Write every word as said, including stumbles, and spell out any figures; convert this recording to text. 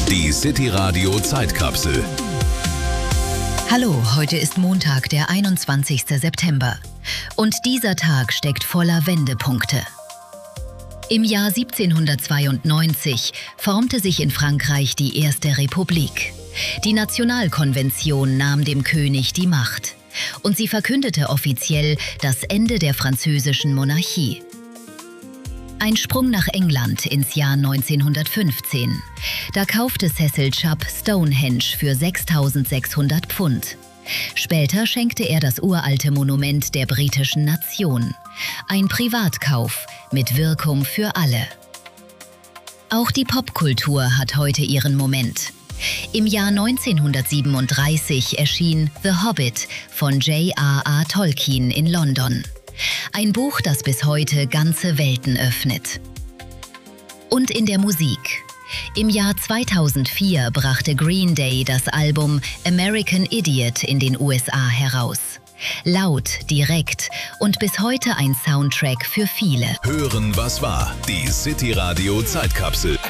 Die City Radio Zeitkapsel. Hallo, heute ist Montag, der einundzwanzigste September. Und dieser Tag steckt voller Wendepunkte. Im Jahr siebzehnhundertzweiundneunzig formte sich in Frankreich die Erste Republik. Die Nationalkonvention nahm dem König die Macht. Und sie verkündete offiziell das Ende der französischen Monarchie. Ein Sprung nach England ins Jahr neunzehnhundertfünfzehn. Da kaufte Cecil Chubb Stonehenge für sechstausendsechshundert Pfund. Später schenkte er das uralte Monument der britischen Nation. Ein Privatkauf mit Wirkung für alle. Auch die Popkultur hat heute ihren Moment. Im Jahr neunzehnhundertsiebenunddreißig erschien The Hobbit von J R R Tolkien in London. Ein Buch, das bis heute ganze Welten öffnet. Und in der Musik. Im Jahr zweitausendvier brachte Green Day das Album American Idiot in den U S A heraus. Laut, direkt und bis heute ein Soundtrack für viele. Hören, was war. Die City Radio Zeitkapsel.